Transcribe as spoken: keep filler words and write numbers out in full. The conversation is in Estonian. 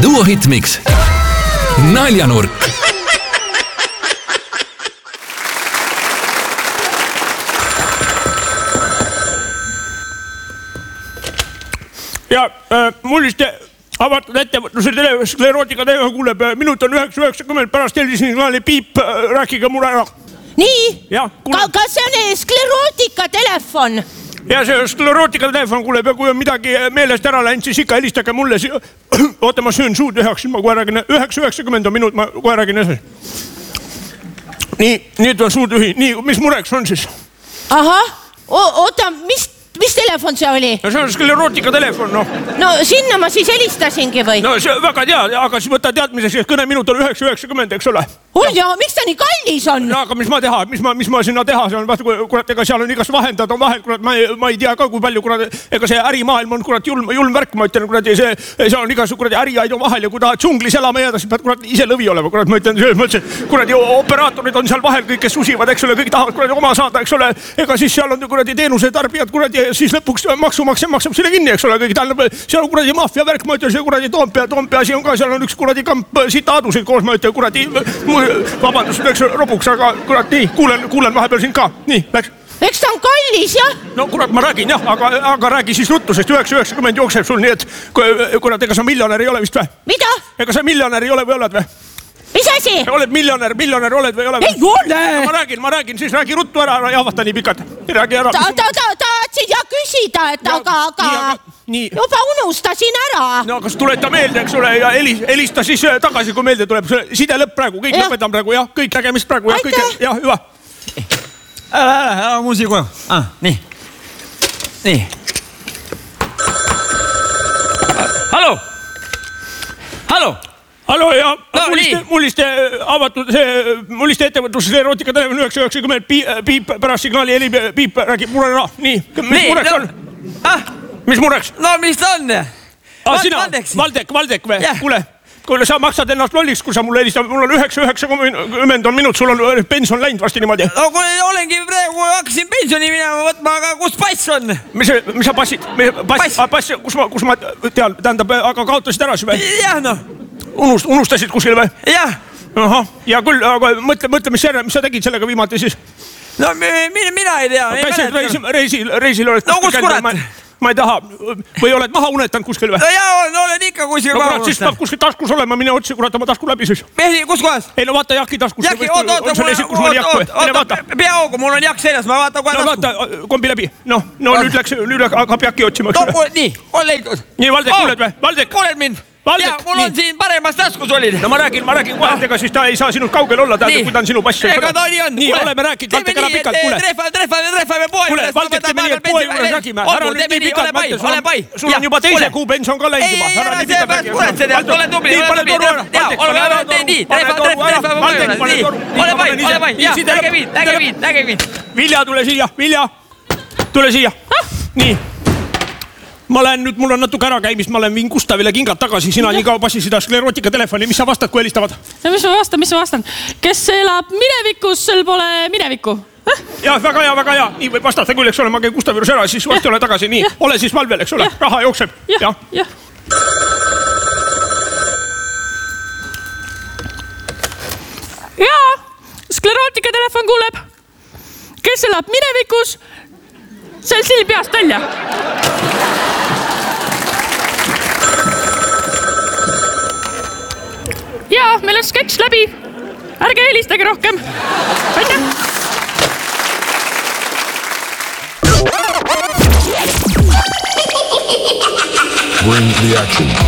Duo Hitmix. Naljanurk. Ja äh, mulliste avatud ettevõtluse tele, sklerootika teema kuuleb, minut on üheksa üheksakümmend pärast helisin klaali piip, rääkige mure ära. Nii, Ja, Ka, kas see on sklerootika telefon? Ja see sklerootika telefon kuuleb ja kui on midagi meelest ära läinud, siis ikka helistage mulle. Oota, ma söön suud üheks, ma kohe räägin, üheksa üheksakümmend on minut, ma kohe räägin edasi. Nii, nüüd on suud ühi. Nii, mis mureks on siis? Ahah, oota, mis... Mis telefon see oli? No see on sklerootika telefon, noh. No sinna ma siis helistasingi või? No see väga tead, aga siis võtta teadmiseks, et kõne minut on üheksa üheksakümmend, eks ole. Oi, ja miks ta nii kallis on? No aga mis ma teha, mis ma, mis ma sinna teha saan? Kurat, ega seal on igast vahendad on vahel, kurat, ma ei, ma ei tea ka, kui palju, kurat, ega see ärimaailm on, kurat, julm, julm värk, ma ütlen, kurat, see, see on igas, kurat, äriaid on vahel ja kui tahad džunglis elama jääda, siis pead, kurat, ise lõvi olema, kurat, ma ütlen, selles mõttes, kurat, operaatorid on seal vahel kõik, kes susivad, eks ole, kõik tahavad, kurat, oma saada, eks ole, ega siis seal on, kurat, teenuse tarbijad, kurat, ja siis lõpuks maksumaksja maksab selle kinni, eks ole, kõik tähendab, seal on kuradi maffia värk, ma ütlen, see kuradi Toompea, Toompea asi on ka, seal on üks kuradi kamp sita adusid koos, ma ütlen, kuradi, vabandust, läks robuks, aga kurat, nii, kuulen, kuulen vahepeal siin ka, nii, läks. Eks ta on kallis, jah? No kurat, ma räägin, jah, aga, aga räägi siis ruttusest, üheksa üheksakümmend jookseb sul, nii et kurat, ega sa miljonär ei ole vist või? Mida? Ega sa miljonär ei ole või oled või? Mis asi? Oled miljonär, miljonär oled või ole või? Ei ole! Ma räägin, ma räägin, siis räägi ruttu ära, ära jahvata nii pikalt. Räägi ära. Ta, ta, ta, ta tahtsid jah küsida, et Ja, aga, aga nii, aga- nii. juba unustasin ära. No kas tuleta meelde, eks ole, ja helista siis tagasi, kui meelde tuleb. Side lõpp praegu, kõik Ja. lõpetan praegu, jah, kõik nägemist praegu. Ja, Aitäh. kõik, jah, hüva. Ära, ära, ära muusi koju. Ah, nii. Nii. Hallo. Hallo. Hallo ja No, mulliste, nii. mulliste avatud see, mulliste ettevõtluses erootika telefon üheksa üheksakümmend piip, piip pärast signaali heli piip räägib mure ära. Nii, mis Nii, mureks no- on? Ah, Mis mureks? no mis ta on? Ah, sina, Valdek. Valdek, Valdek või? Jah. Kuule, kuule, sa maksad ennast lolliks, kui sa mulle helistad. Mul on üheksa üheksakümmend on minut, sul on pension läinud vasti niimoodi. No kui olengi praegu, hakkasin pensioni minema võtma, aga kus pass on? Mis, mis sa passid? Pass, Pass. pass, kus ma, kus ma tean, tähendab, aga kaotasid ära siis või? Jah, noh. Unust, unustasid kuskil või? Jah. Ahah, ja küll, aga mõtle, mõtle, mis, selle, mis sa tegid sellega viimati siis? No mina, mina ei tea. Käisid reisil, reisil, reisil oled... No kus kurat? Ma, ma ei taha, või oled maha unetanud kuskil või? No jaa, no olen ikka kuskil No maha kurat, siis peab kuskil taskus olema, mine otsi kurat oma tasku läbi siis. Mehi, kus kohas? Ei no vaata jaki taskus. Jaki, oot, oot, on sul esit, kus mul jakku. Mine vaata. Peaaugu, mul on jakk seljas, ma vaatan kohe No tasku. vaata, kombi läbi. No, no nüüd läks, nüüd hakkab jaki otsima. No kuule, nii, on leidnud. Nii, Valdek, kuuled või? Valdek. Kuuled mind? Valdek, Ja, mul on nii. siin paremas taskus olid. No ma räägin, ma räägin kohe, ega siis ta ei saa sinust kaugel olla, tähendab, kui ta on sinu pass. Ega ta nii on. Nii, oleme rääkinud, Valdek, ära pikalt, kuule. Trehvame, trehvame, trehvame poe Kuule, Valdek, teeme nii, et poe juures räägime. Ära nüüd nii pikalt mõtle, ole pai. sul on juba teise kuu pension ka läinud juba. Ei, ära see pääst kuretsed, ole tubli, ole tubli. Ole nii, trehvame, trehvame poe juures. Nii, ole pai, ole pai. Jah, näge mind, näge mind, näge mind. Vilja, tule siia, Vilja. Tule siia. Nii. Ma lähen nüüd, mul on natuke ära käimist, ma lähen viin Gustavile kingad tagasi, sina nii kaua passi seda sklerootika telefoni, mis sa vastad, kui helistavad? No mis ma vastan, mis ma vastan? Kes elab minevikus, sel pole minevikku. Jah, väga hea, väga hea. Nii võib vastata küll, eks ole, ma käin Gustav juures ära, siis varsti ole tagasi. Nii, ole siis valvel, eks ole, raha jookseb. Jah, jah. Jaa, sklerootika telefon kuuleb. Kes elab minevikus, sel sill peast välja. Jaa, meil on sketš läbi. Ärge helistage rohkem. Aitäh! Bring the action.